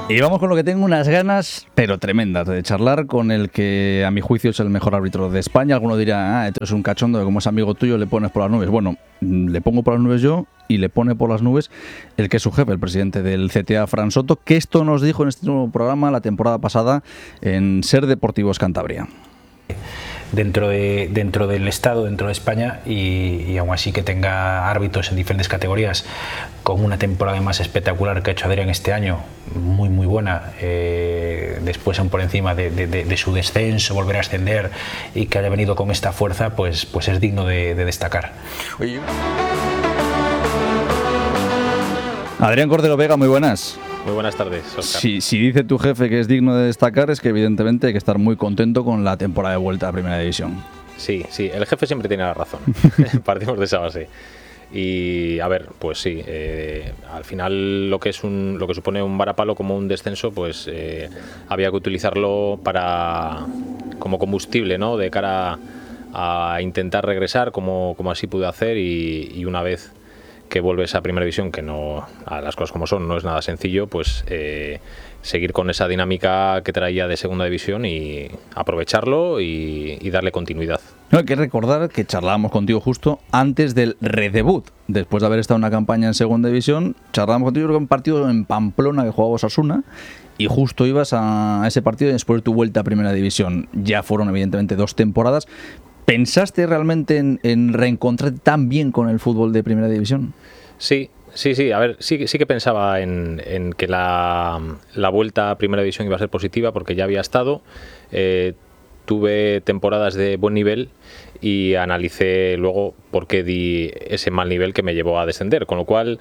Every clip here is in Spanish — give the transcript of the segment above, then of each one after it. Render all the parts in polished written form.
Y vamos con lo que tengo unas ganas, pero tremendas, de charlar con el que a mi juicio es el mejor árbitro de España. Alguno dirá, esto es un cachondo, que como es amigo tuyo le pones por las nubes. Bueno, le pongo por las nubes yo y le pone por las nubes el que es su jefe, el presidente del CTA, Fran Soto, que esto nos dijo en este nuevo programa la temporada pasada en Ser Deportivos Cantabria. Dentro del Estado, dentro de España, y aún así que tenga árbitros en diferentes categorías, con una temporada más espectacular que ha hecho Adrián este año, muy muy buena, después aún por encima de su descenso, volver a ascender, y que haya venido con esta fuerza, pues es digno de destacar. Oye. Adrián Cordero Vega, muy buenas. Muy buenas tardes, Óscar. Si dice tu jefe que es digno de destacar, es que evidentemente hay que estar muy contento con la temporada de vuelta a Primera División. Sí, el jefe siempre tiene la razón. Partimos de esa base. Y a ver, pues sí, al final lo que supone un varapalo como un descenso, pues había que utilizarlo como combustible, ¿no? De cara a intentar regresar, como así pude hacer, y una vez que vuelves a Primera División, que no, a las cosas como son, no es nada sencillo, pues seguir con esa dinámica que traía de Segunda División y aprovecharlo y darle continuidad. No, hay que recordar que charlábamos contigo justo antes del redebut. Después de haber estado en una campaña en Segunda División, charlábamos contigo en un partido en Pamplona que jugaba Osasuna, y justo ibas a ese partido después de tu vuelta a Primera División. Ya fueron evidentemente 2 temporadas. ¿Pensaste realmente en reencontrarte tan bien con el fútbol de Primera División? Sí. A ver, sí que pensaba en que la vuelta a Primera División iba a ser positiva, porque ya había estado. Tuve temporadas de buen nivel y analicé luego por qué di ese mal nivel que me llevó a descender. Con lo cual,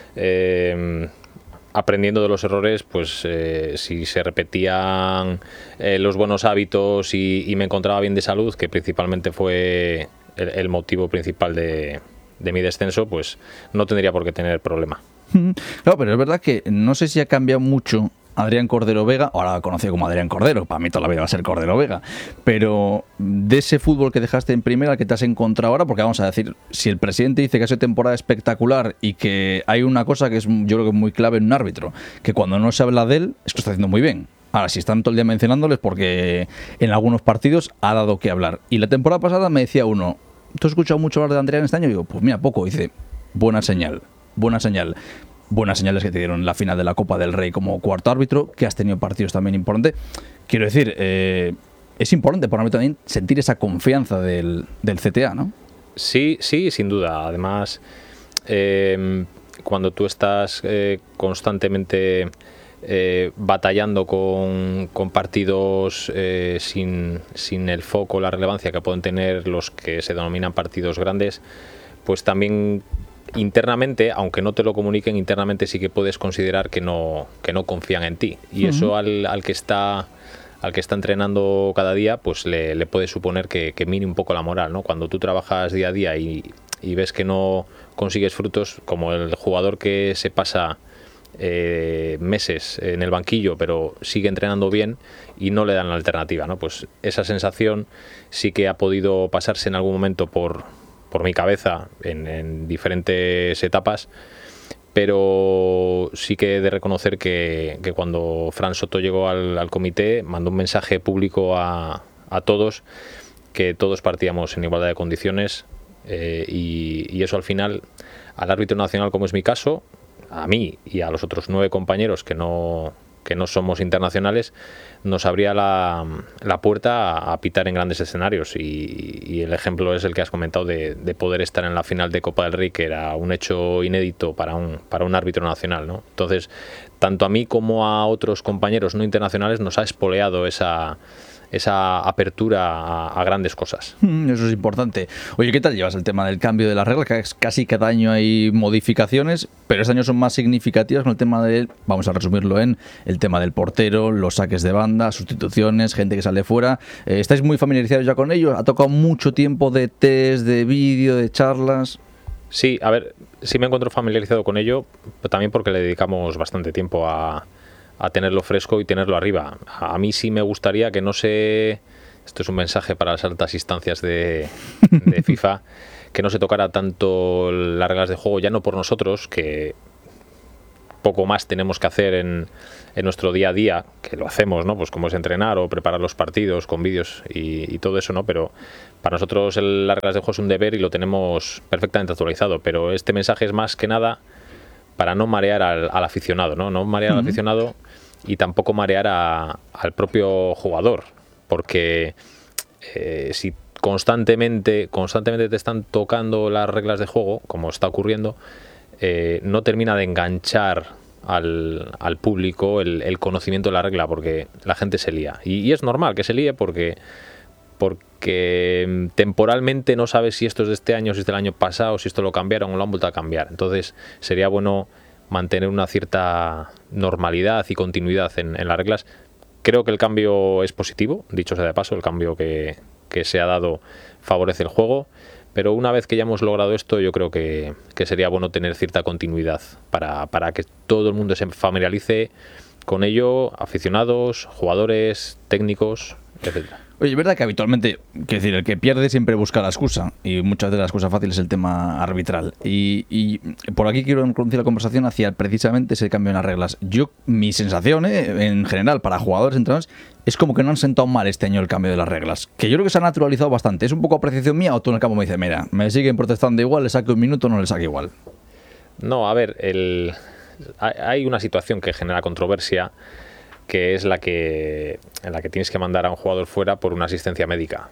aprendiendo de los errores, pues si se repetían los buenos hábitos y me encontraba bien de salud, que principalmente fue el motivo principal de mi descenso, pues no tendría por qué tener problema. Claro, pero es verdad que no sé si ha cambiado mucho Adrián Cordero Vega, ahora conocido como Adrián Cordero, para mí toda la vida va a ser Cordero Vega, pero de ese fútbol que dejaste en primera, que te has encontrado ahora, porque vamos a decir, si el presidente dice que ha sido temporada espectacular y que hay una cosa que es, yo creo que es muy clave en un árbitro, que cuando no se habla de él, es que está haciendo muy bien. Ahora, si están todo el día mencionándoles, porque en algunos partidos ha dado que hablar. Y la temporada pasada me decía uno, ¿tú has escuchado mucho hablar de Adrián este año? Y digo, pues mira, poco. Dice, buena señal. Buenas señales que te dieron en la final de la Copa del Rey como cuarto árbitro, que has tenido partidos también importantes. Quiero decir, es importante para mí también sentir esa confianza del CTA, ¿no? Sí, sin duda. Además, cuando tú estás constantemente batallando con partidos sin el foco, la relevancia que pueden tener los que se denominan partidos grandes, pues también internamente, aunque no te lo comuniquen, internamente sí que puedes considerar que no confían en ti, y eso al que está entrenando cada día, pues le puede suponer que mine un poco la moral, ¿no? Cuando tú trabajas día a día y ves que no consigues frutos, como el jugador que se pasa meses en el banquillo pero sigue entrenando bien y no le dan la alternativa, ¿no? Pues esa sensación sí que ha podido pasarse en algún momento por mi cabeza en diferentes etapas, pero sí que he de reconocer que cuando Fran Soto llegó al comité, mandó un mensaje público a todos, que todos partíamos en igualdad de condiciones, y eso al final, al árbitro nacional, como es mi caso, a mí y a los otros 9 compañeros que no somos internacionales, nos abría la puerta a pitar en grandes escenarios, y el ejemplo es el que has comentado de poder estar en la final de Copa del Rey, que era un hecho inédito para un árbitro nacional, ¿no? Entonces, tanto a mí como a otros compañeros no internacionales nos ha espoleado esa apertura a grandes cosas. Eso es importante. Oye, ¿qué tal llevas el tema del cambio de las reglas? Que casi cada año hay modificaciones, pero este año son más significativas con el tema vamos a resumirlo en el tema del portero, los saques de banda, sustituciones, gente que sale fuera. ¿Estáis muy familiarizados ya con ello? ¿Ha tocado mucho tiempo de test, de vídeo, de charlas? Sí, a ver, sí me encuentro familiarizado con ello, pero también porque le dedicamos bastante tiempo a tenerlo fresco y tenerlo arriba. A mí sí me gustaría que esto es un mensaje para las altas instancias de FIFA, que no se tocara tanto las reglas de juego, ya no por nosotros, que poco más tenemos que hacer en nuestro día a día, que lo hacemos, ¿no? Pues como es entrenar o preparar los partidos con vídeos y todo eso, ¿no? Pero para nosotros las reglas de juego es un deber y lo tenemos perfectamente actualizado, pero este mensaje es más que nada para no marear al aficionado, ¿no? No marear al aficionado y tampoco marear al propio jugador, porque si constantemente te están tocando las reglas de juego, como está ocurriendo, no termina de enganchar al público el conocimiento de la regla, porque la gente se lía. Y es normal que se líe porque temporalmente no sabes si esto es de este año, si es del año pasado, si esto lo cambiaron o lo han vuelto a cambiar. Entonces sería bueno mantener una cierta normalidad y continuidad en las reglas. Creo que el cambio es positivo, dicho sea de paso, el cambio que se ha dado favorece el juego, pero una vez que ya hemos logrado esto, yo creo que sería bueno tener cierta continuidad para que todo el mundo se familiarice con ello, aficionados, jugadores, técnicos, etcétera. Oye, es verdad que habitualmente, quiero decir, el que pierde siempre busca la excusa, y muchas de las cosas fáciles es el tema arbitral. Y por aquí quiero conducir la conversación hacia precisamente ese cambio en las reglas. Mi sensación, en general, para jugadores, entrenadores, es como que no han sentado mal este año el cambio de las reglas. Que yo creo que se ha naturalizado bastante. ¿Es un poco apreciación mía o tú en el campo me dices, mira, me siguen protestando igual, le saque un minuto, no le saque igual? No, a ver, hay una situación que genera controversia, que es en la que tienes que mandar a un jugador fuera por una asistencia médica.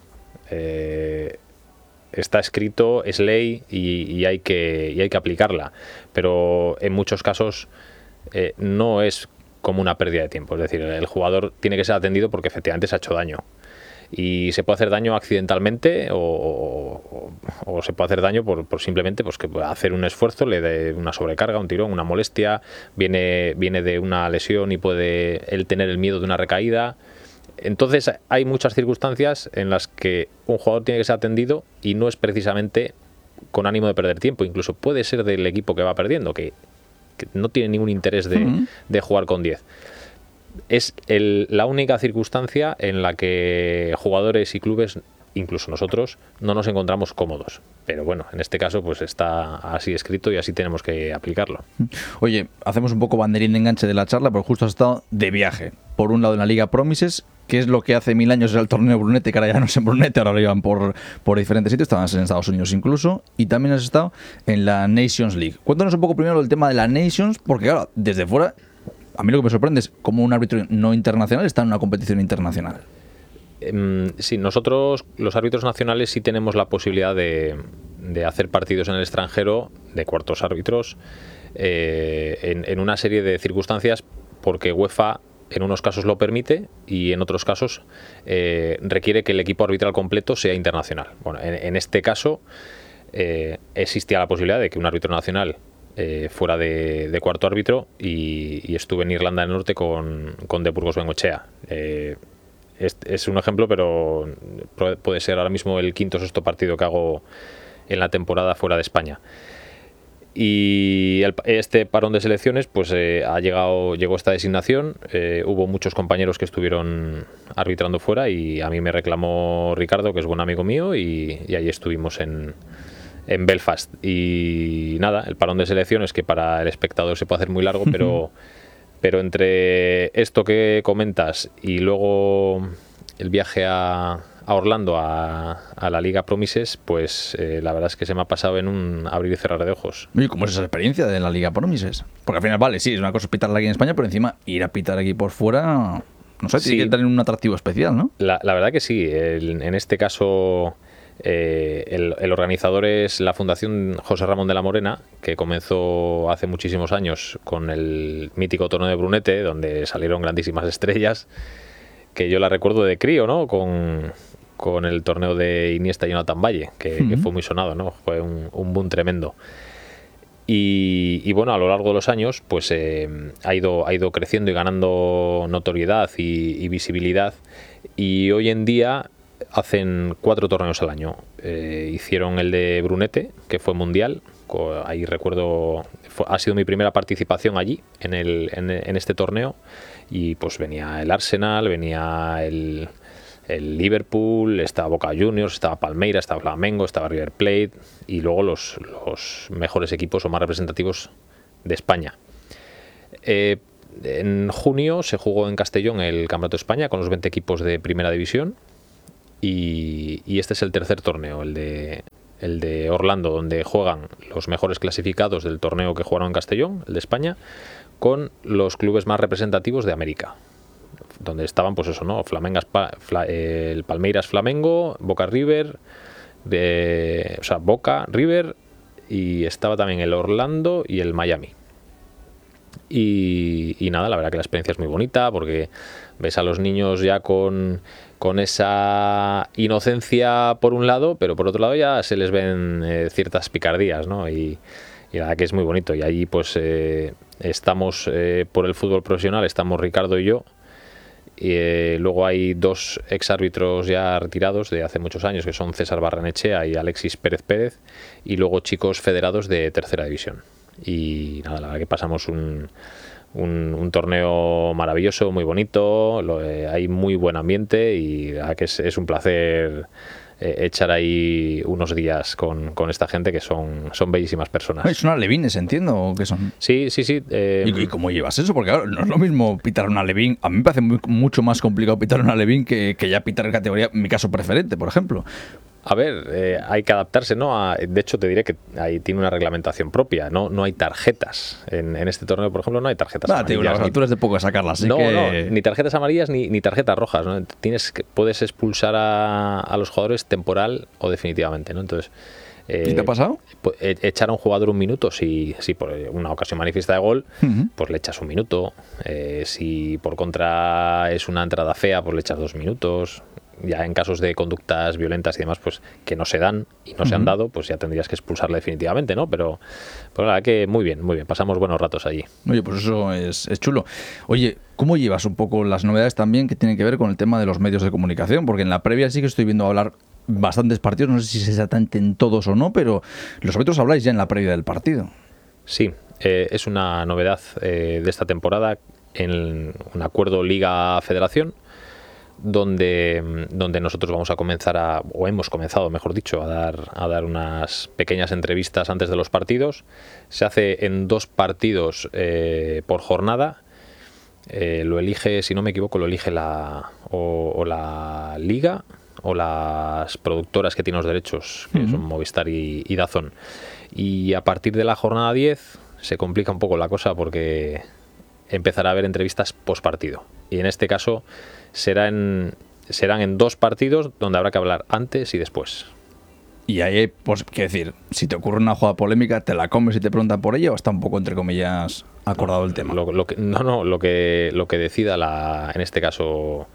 Está escrito, es ley y hay que aplicarla, pero en muchos casos no es como una pérdida de tiempo. Es decir, el jugador tiene que ser atendido porque efectivamente se ha hecho daño. Y se puede hacer daño accidentalmente o se puede hacer daño por simplemente pues, que hacer un esfuerzo, le dé una sobrecarga, un tirón, una molestia, viene de una lesión y puede él tener el miedo de una recaída. Entonces hay muchas circunstancias en las que un jugador tiene que ser atendido y no es precisamente con ánimo de perder tiempo. Incluso puede ser del equipo que va perdiendo, que no tiene ningún interés de jugar con 10. Es la única circunstancia en la que jugadores y clubes, incluso nosotros, no nos encontramos cómodos. Pero bueno, en este caso pues está así escrito y así tenemos que aplicarlo. Oye, hacemos un poco banderín de enganche de la charla, porque justo has estado de viaje. Por un lado en la Liga Promises, que es lo que hace 1000 años era el torneo Brunete, que ahora ya no es en Brunete, ahora lo llevan por diferentes sitios, estabas en Estados Unidos incluso, y también has estado en la Nations League. Cuéntanos un poco primero el tema de la Nations, porque claro, desde fuera, a mí lo que me sorprende es cómo un árbitro no internacional está en una competición internacional. Sí, nosotros, los árbitros nacionales, sí tenemos la posibilidad de hacer partidos en el extranjero de cuartos árbitros en una serie de circunstancias, porque UEFA en unos casos lo permite y en otros casos requiere que el equipo arbitral completo sea internacional. Bueno, en este caso existía la posibilidad de que un árbitro nacional fuera de cuarto árbitro y estuve en Irlanda del Norte con De Burgos Bengoechea. Es un ejemplo, pero puede ser ahora mismo el quinto o sexto partido que hago en la temporada fuera de España. Y este parón de selecciones pues llegó esta designación. Hubo muchos compañeros que estuvieron arbitrando fuera y a mí me reclamó Ricardo, que es buen amigo mío, y ahí estuvimos en Belfast. Y nada, el parón de selecciones, que para el espectador se puede hacer muy largo, pero entre esto que comentas y luego el viaje a Orlando a la Liga Promises, pues la verdad es que se me ha pasado en un abrir y cerrar de ojos. Oye, ¿cómo es esa experiencia de la Liga Promises? Porque al final, vale, sí, es una cosa pitarla aquí en España, pero encima ir a pitar aquí por fuera, no sé, tiene que tener un atractivo especial, ¿no? La verdad que sí. En este caso el organizador es la Fundación José Ramón de la Morena, que comenzó hace muchísimos años con el mítico torneo de Brunete, donde salieron grandísimas estrellas, que yo la recuerdo de crío, ¿no? Con el torneo de Iniesta y Jonathan Valle, que fue muy sonado, ¿no? Fue un boom tremendo. Y bueno, a lo largo de los años pues ha ido creciendo y ganando notoriedad y visibilidad, y hoy en día hacen 4 torneos al año. Hicieron el de Brunete, que fue mundial. Ahí recuerdo, ha sido mi primera participación allí en este torneo, y pues venía el Arsenal, venía el Liverpool, estaba Boca Juniors, estaba Palmeiras, estaba Flamengo, estaba River Plate, y luego los mejores equipos o más representativos de España. En junio se jugó en Castellón el Campeonato de España con los 20 equipos de Primera División y este es el tercer torneo, el de Orlando, donde juegan los mejores clasificados del torneo que jugaron en Castellón, el de España, con los clubes más representativos de América, donde estaban, pues eso, ¿no? El Palmeiras Flamengo, Boca River, Boca River, y estaba también el Orlando y el Miami. Y nada, la verdad que la experiencia es muy bonita porque ves a los niños ya con esa inocencia por un lado, pero por otro lado ya se les ven ciertas picardías, ¿no? Y la verdad que es muy bonito. Y allí pues estamos por el fútbol profesional, estamos Ricardo y yo. Y luego hay 2 exárbitros ya retirados de hace muchos años, que son César Barrenechea y Alexis Pérez Pérez, y luego chicos federados de tercera división. Y nada, la verdad que pasamos un torneo maravilloso, muy bonito, hay muy buen ambiente y la verdad que es un placer echar ahí unos días con esta gente que son bellísimas personas. ¿Son alevines, entiendo, o qué son? Sí. ¿Y cómo llevas eso? Porque claro, no es lo mismo pitar un alevín. A mí me parece mucho más complicado pitar un alevín que ya pitar en categoría, en mi caso preferente, por ejemplo. A ver, hay que adaptarse, ¿no? De hecho, te diré que ahí tiene una reglamentación propia, no hay tarjetas. En este torneo, por ejemplo, no hay tarjetas amarillas. Las alturas de poco sacarlas. No, ni tarjetas amarillas ni tarjetas rojas, ¿no? Puedes expulsar a los jugadores temporal o definitivamente, ¿no? Entonces, ¿qué te ha pasado? Echar a un jugador un minuto, si por una ocasión manifiesta de gol, pues le echas un minuto. Si por contra es una entrada fea, pues le echas 2 minutos. Ya en casos de conductas violentas y demás, pues que no se dan y no se han dado, pues ya tendrías que expulsarle definitivamente, ¿no? Pero la verdad que muy bien, pasamos buenos ratos allí. Oye, pues eso es chulo. Oye, ¿cómo llevas un poco las novedades también que tienen que ver con el tema de los medios de comunicación? Porque en la previa sí que estoy viendo hablar bastantes partidos, no sé si es exactamente en todos o no, pero los árbitros habláis ya en la previa del partido. Sí, es una novedad de esta temporada en un acuerdo Liga-Federación, donde nosotros vamos a comenzar o hemos comenzado, mejor dicho, a dar unas pequeñas entrevistas antes de los partidos. Se hace en 2 partidos por jornada. Lo elige, si no me equivoco, la Liga o las productoras que tienen los derechos, que son Movistar y DAZN. Y a partir de la jornada 10 se complica un poco la cosa porque empezará a haber entrevistas postpartido. Y en este caso serán en 2 partidos donde habrá que hablar antes y después. Y ahí, pues, quiero decir, si te ocurre una jugada polémica, ¿te la comes y te preguntan por ella o está un poco, entre comillas, acordado el tema? Lo que decida en este caso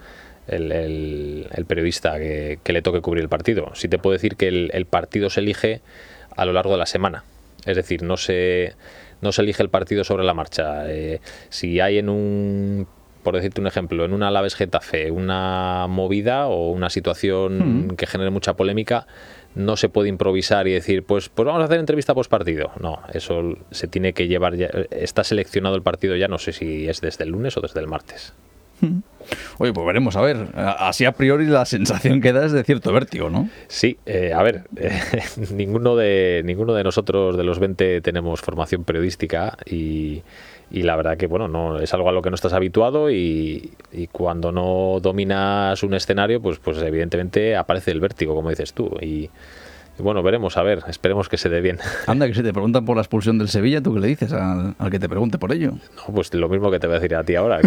el periodista que le toque cubrir el partido. Sí te puedo decir que el partido se elige a lo largo de la semana. Es decir, no se elige el partido sobre la marcha. Si hay por decirte un ejemplo, en un Alavés Getafe, una movida o una situación que genere mucha polémica, no se puede improvisar y decir, pues vamos a hacer entrevista post partido. No, eso se tiene que llevar ya. Está seleccionado el partido ya, no sé si es desde el lunes o desde el martes. Oye, pues veremos, a ver. Así a priori la sensación que da es de cierto vértigo, ¿no? Sí, a ver, ninguno de nosotros de los 20 tenemos formación periodística y la verdad que no es algo a lo que no estás habituado y cuando no dominas un escenario, pues evidentemente aparece el vértigo, como dices tú. Y veremos, a ver, esperemos que se dé bien. Anda, que si te preguntan por la expulsión del Sevilla, ¿tú qué le dices al que te pregunte por ello? No, pues lo mismo que te voy a decir a ti ahora,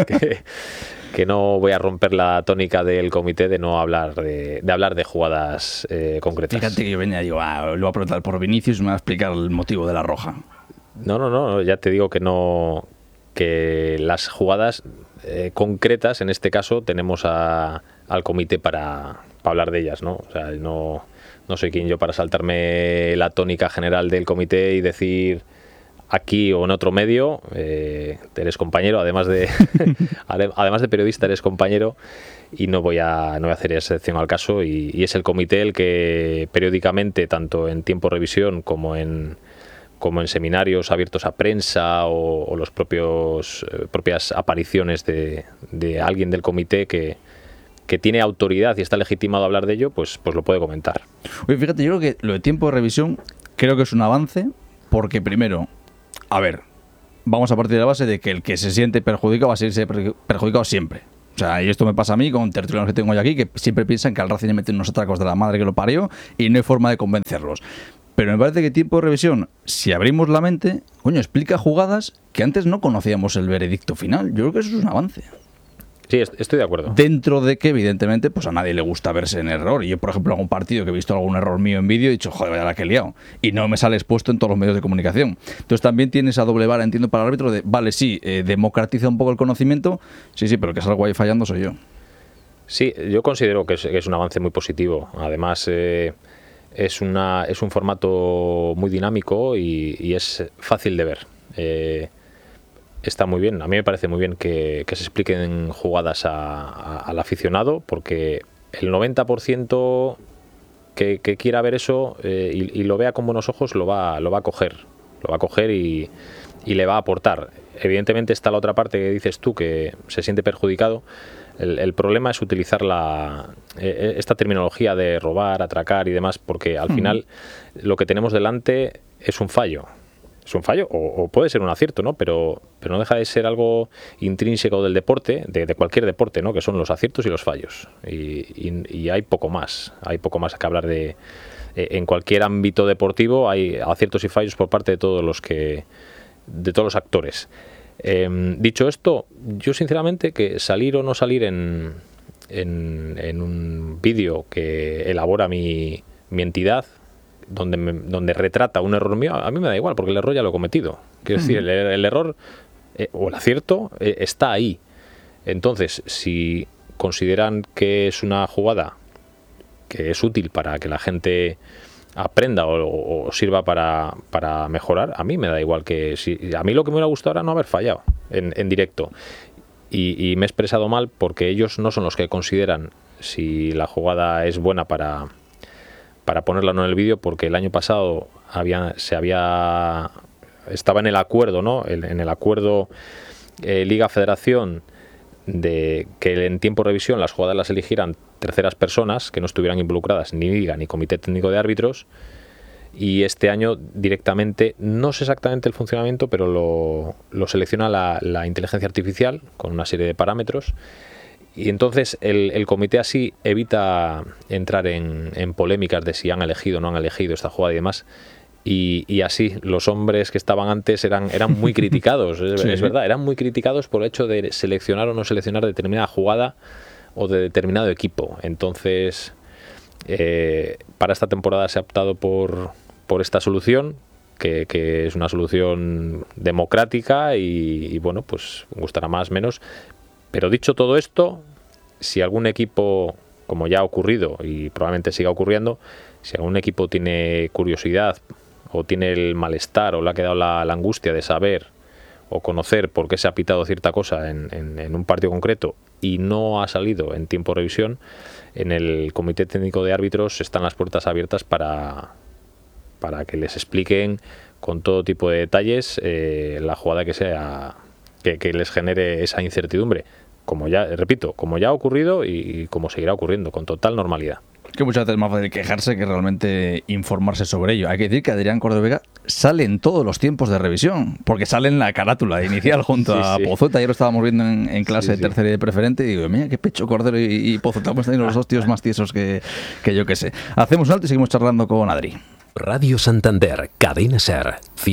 que no voy a romper la tónica del comité de no hablar de jugadas concretas. Fíjate que yo venía y digo, lo voy a preguntar por Vinicius y me va a explicar el motivo de la roja. No, ya te digo que las jugadas concretas, en este caso, tenemos al comité para hablar de ellas, ¿no? O sea, no soy quien yo para saltarme la tónica general del comité y decir aquí o en otro medio, eres compañero, además de periodista, eres compañero y no voy a hacer excepción al caso y es el comité el que periódicamente, tanto en tiempo revisión como en seminarios abiertos a prensa o los propias apariciones de alguien del comité que tiene autoridad y está legitimado a hablar de ello, pues lo puede comentar. Oye, fíjate, yo creo que lo de tiempo de revisión creo que es un avance porque primero, a ver, vamos a partir de la base de que el que se siente perjudicado va a seguirse perjudicado siempre. O sea, y esto me pasa a mí con tertulianos que tengo hoy aquí, que siempre piensan que al Racing le meten unos atracos de la madre que lo parió y no hay forma de convencerlos. Pero me parece que tiempo de revisión, si abrimos la mente, coño, explica jugadas que antes no conocíamos el veredicto final. Yo creo que eso es un avance. Sí, estoy de acuerdo. Dentro de que, evidentemente, pues a nadie le gusta verse en error. Y yo, por ejemplo, en algún partido que he visto algún error mío en vídeo, he dicho, joder, vaya la que he liado. Y no me sale expuesto en todos los medios de comunicación. Entonces también tiene esa doble vara, entiendo, para el árbitro de, vale, sí, democratiza un poco el conocimiento, sí, pero que salgo ahí fallando soy yo. Sí, yo considero que es un avance muy positivo. Además, es un formato muy dinámico y es fácil de ver. Está muy bien, a mí me parece muy bien que se expliquen jugadas al aficionado, porque el 90% que quiera ver eso y lo vea con buenos ojos lo va a coger y le va a aportar. Evidentemente está la otra parte que dices tú, que se siente perjudicado. El problema es utilizar esta terminología de robar, atracar y demás, porque al final lo que tenemos delante es un fallo. Es un fallo o puede ser un acierto, ¿no? Pero no deja de ser algo intrínseco del deporte, de cualquier deporte, ¿no? Que son los aciertos y los fallos. Y hay poco más que hablar de... En cualquier ámbito deportivo hay aciertos y fallos por parte de todos los actores. Dicho esto, yo sinceramente que salir o no salir en un vídeo que elabora mi entidad, donde retrata un error mío, a mí me da igual, porque el error ya lo he cometido. Quiero decir, el error o el acierto está ahí. Entonces, si consideran que es una jugada que es útil para que la gente aprenda o sirva para mejorar, a mí me da igual. A mí lo que me hubiera gustado era no haber fallado en directo. Y me he expresado mal porque ellos no son los que consideran si la jugada es buena para ponerla o no en el vídeo, porque el año pasado estaba en el acuerdo, ¿no? En el acuerdo Liga-Federación, de que en tiempo de revisión las jugadas las eligieran terceras personas que no estuvieran involucradas ni Liga ni Comité Técnico de Árbitros, y este año directamente, no sé exactamente el funcionamiento, pero lo selecciona la inteligencia artificial con una serie de parámetros. Y entonces el comité así evita entrar en polémicas de si han elegido o no han elegido esta jugada y demás. Y así los hombres que estaban antes eran muy criticados. Es verdad, eran muy criticados por el hecho de seleccionar o no seleccionar determinada jugada o de determinado equipo. Entonces, para esta temporada se ha optado por esta solución, que es una solución democrática y bueno, pues gustará más, menos. Pero dicho todo esto, si algún equipo, como ya ha ocurrido y probablemente siga ocurriendo, si algún equipo tiene curiosidad o tiene el malestar o le ha quedado la angustia de saber o conocer por qué se ha pitado cierta cosa en un partido concreto y no ha salido en tiempo de revisión, en el Comité Técnico de Árbitros están las puertas abiertas para que les expliquen con todo tipo de detalles la jugada que sea, que les genere esa incertidumbre, como ya ha ocurrido y como seguirá ocurriendo con total normalidad. Que muchas veces es más fácil quejarse que realmente informarse sobre ello. Hay que decir que Adrián Cordero Vega sale en todos los tiempos de revisión, porque sale en la carátula inicial junto a Pozueta. Ayer lo estábamos viendo en clase de tercera y de preferente y digo, mira qué pecho Cordero y Pozueta, pues teniendo los dos tíos más tiesos que yo que sé. Hacemos un alto y seguimos charlando con Adri. Radio Santander, Cadena Ser,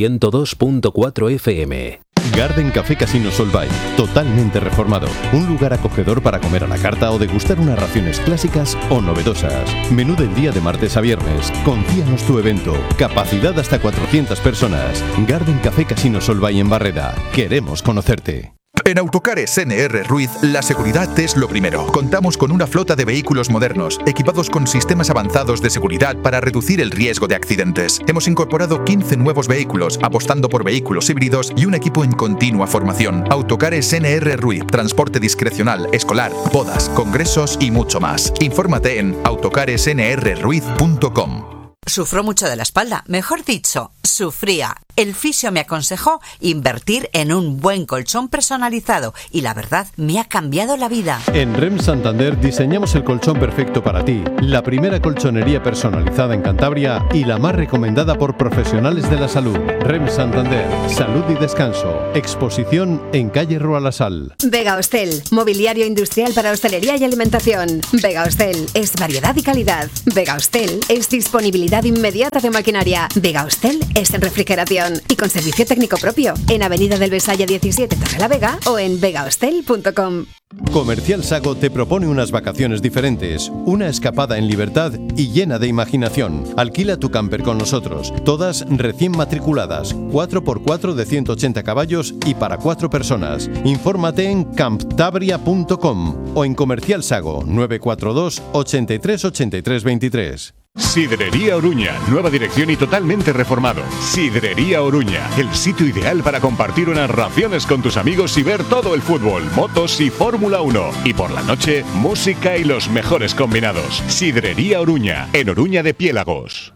102.4 FM. Garden Café Casino Solvay, totalmente reformado. Un lugar acogedor para comer a la carta o degustar unas raciones clásicas o novedosas. Menú del día de martes a viernes. Confíanos tu evento. Capacidad hasta 400 personas. Garden Café Casino Solvay en Barreda. Queremos conocerte. En Autocares NR Ruiz, la seguridad es lo primero. Contamos con una flota de vehículos modernos, equipados con sistemas avanzados de seguridad para reducir el riesgo de accidentes. Hemos incorporado 15 nuevos vehículos, apostando por vehículos híbridos y un equipo en continua formación. Autocares NR Ruiz, transporte discrecional, escolar, bodas, congresos y mucho más. Infórmate en autocaresnrruiz.com. Sufro mucho de la espalda, mejor dicho, sufría. El fisio me aconsejó invertir en un buen colchón personalizado y la verdad me ha cambiado la vida. En REM Santander diseñamos el colchón perfecto para ti, la primera colchonería personalizada en Cantabria y la más recomendada por profesionales de la salud. REM Santander, salud y descanso. Exposición en calle Rua La Sal. Vega Hostel, mobiliario industrial para hostelería y alimentación. Vega Hostel es variedad y calidad. Vega Hostel es disponibilidad inmediata de maquinaria. Vega Hostel es refrigeración y con servicio técnico propio en Avenida del Besaya 17 Torrelavega o en vegahostel.com. Comercial Sago te propone unas vacaciones diferentes, una escapada en libertad y llena de imaginación. Alquila tu camper con nosotros, todas recién matriculadas, 4x4 de 180 caballos y para 4 personas. Infórmate en camptabria.com o en Comercial Sago 942 83 83 23. Sidrería Oruña, nueva dirección y totalmente reformado. Sidrería Oruña, el sitio ideal para compartir unas raciones con tus amigos y ver todo el fútbol, motos y Fórmula 1. Y por la noche, música y los mejores combinados. Sidrería Oruña, en Oruña de Piélagos.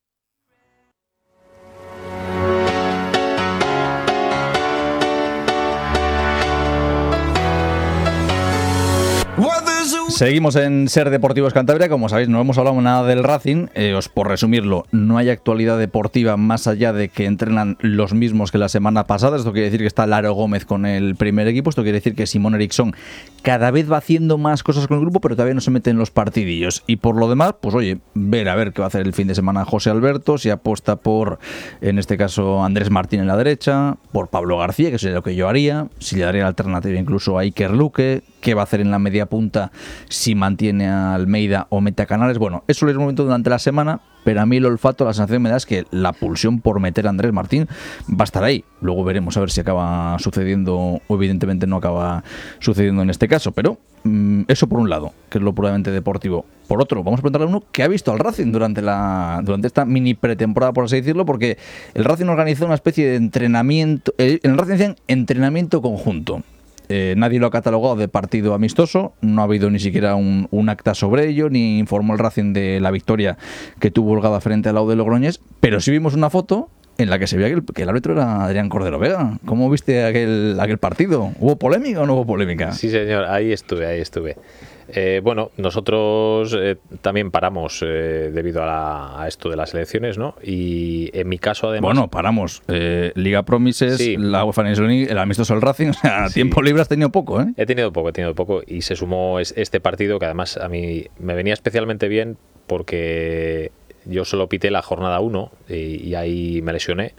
Seguimos en Ser Deportivos Cantabria. Como sabéis, no hemos hablado nada del Racing. Por resumirlo, no hay actualidad deportiva más allá de que entrenan los mismos que la semana pasada. Esto quiere decir que está Laro Gómez con el primer equipo. Esto quiere decir que Simón Eriksson cada vez va haciendo más cosas con el grupo, pero todavía no se mete en los partidillos. Y por lo demás, pues oye, a ver qué va a hacer el fin de semana José Alberto, si apuesta por, en este caso, Andrés Martín en la derecha, por Pablo García, que sería lo que yo haría, si le daría la alternativa incluso a Iker Luque, qué va a hacer en la media punta, si mantiene a Almeida o mete a Canales. Bueno, eso es el momento durante la semana, pero a mí el olfato, la sensación me da es que la pulsión por meter a Andrés Martín va a estar ahí. Luego veremos a ver si acaba sucediendo o evidentemente no acaba sucediendo en este caso, pero eso por un lado, que es lo puramente deportivo. Por otro, vamos a preguntarle a uno que ha visto al Racing durante esta mini pretemporada, por así decirlo, porque el Racing organizó una especie de entrenamiento, en el Racing decían entrenamiento conjunto. Nadie lo ha catalogado de partido amistoso, no ha habido ni siquiera un acta sobre ello, ni informó el Racing de la victoria que tuvo holgada frente al Lau de Logroñés, pero sí vimos una foto en la que se veía que el árbitro era Adrián Cordero Vega. ¿Cómo viste aquel partido? ¿Hubo polémica o no hubo polémica? Sí, señor, ahí estuve. Bueno, nosotros también paramos debido a esto de las elecciones, ¿no? Y en mi caso, además... Bueno, paramos. Liga Promises, sí. La UEFA Nations League, el amistoso del Racing, o sea, sí. Tiempo libre has tenido poco, ¿eh? He tenido poco y se sumó este partido que además a mí me venía especialmente bien porque yo solo pité la jornada 1 y ahí me lesioné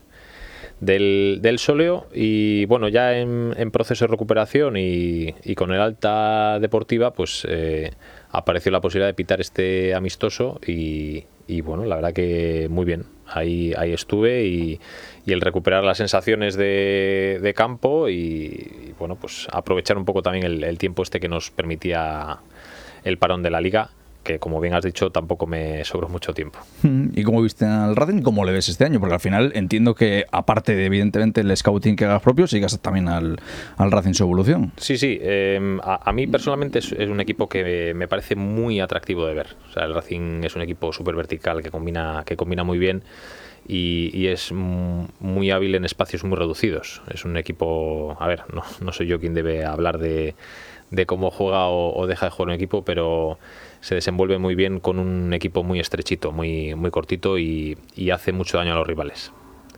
del sóleo y bueno, ya en proceso de recuperación y con el alta deportiva pues apareció la posibilidad de pitar este amistoso y bueno, la verdad que muy bien, ahí estuve y el recuperar las sensaciones de campo y bueno, pues aprovechar un poco también el tiempo que nos permitía el parón de la liga, que como bien has dicho tampoco me sobró mucho tiempo. ¿Y cómo viste al Racing? ¿Cómo le ves este año? Porque al final entiendo que aparte de evidentemente el scouting que hagas propio, sigas también al Racing su evolución. Sí, a mí personalmente es un equipo que me parece muy atractivo de ver. O sea, el Racing es un equipo súper vertical que combina muy bien y es muy hábil en espacios muy reducidos. Es un equipo, a ver, no soy yo quien debe hablar de cómo juega o deja de jugar un equipo, pero se desenvuelve muy bien con un equipo muy estrechito, muy cortito y hace mucho daño a los rivales.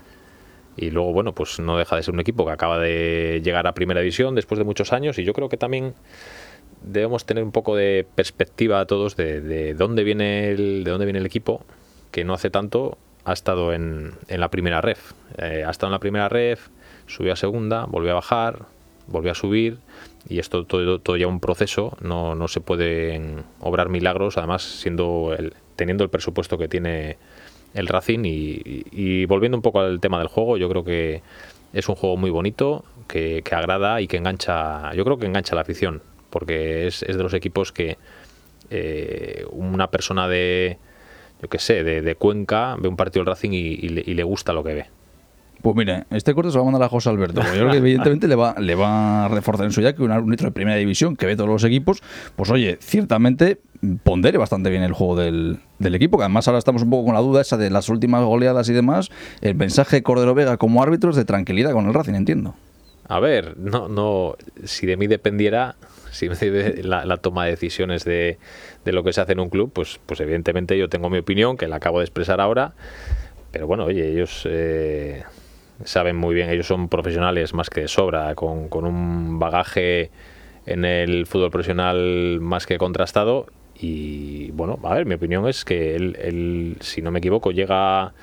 Y luego, bueno, pues no deja de ser un equipo que acaba de llegar a Primera División después de muchos años y yo creo que también debemos tener un poco de perspectiva a todos de dónde viene el equipo, que no hace tanto ha estado en la primera ref. Ha estado en la primera ref, subió a segunda, volvió a bajar, volvió a subir y esto todo ya un proceso, no se pueden obrar milagros, además teniendo el presupuesto que tiene el Racing y volviendo un poco al tema del juego, yo creo que es un juego muy bonito, que agrada y que engancha, yo creo que engancha a la afición, porque es de los equipos que una persona de Cuenca ve un partido del Racing y le gusta lo que ve. Pues mire, este corte se va a mandar a José Alberto. Yo creo que evidentemente le va a reforzar en su ya que un árbitro de primera división que ve todos los equipos, pues oye, ciertamente pondere bastante bien el juego del equipo, que además ahora estamos un poco con la duda esa de las últimas goleadas y demás. El mensaje de Cordero Vega como árbitro es de tranquilidad con el Racing, entiendo. A ver, no, si de mí dependiera, si la toma de decisiones de lo que se hace en un club, pues evidentemente yo tengo mi opinión, que la acabo de expresar ahora, pero bueno, oye, ellos saben muy bien, ellos son profesionales más que de sobra, con un bagaje en el fútbol profesional más que contrastado, y bueno, a ver, mi opinión es que él, si no me equivoco, llega